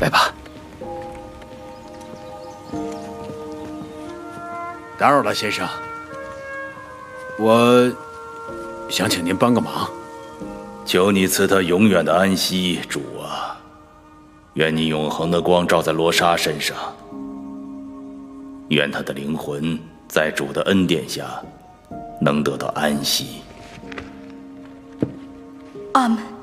来吧。打扰了，先生。我想请您帮个忙。 求你赐他永远的安息，主啊！愿你永恒的光照在罗莎身上，愿他的灵魂在主的恩典下能得到安息。 阿门。